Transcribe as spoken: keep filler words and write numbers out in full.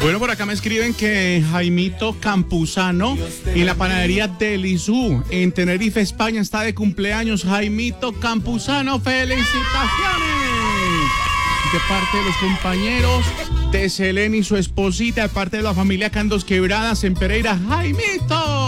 Bueno, por acá me escriben que Jaimito Campuzano en la panadería Delisú en Tenerife, España, está de cumpleaños. Jaimito Campuzano, felicitaciones de parte de los compañeros de Selene y su esposita, de parte de la familia Candos Quebradas en Pereira. Jaimito.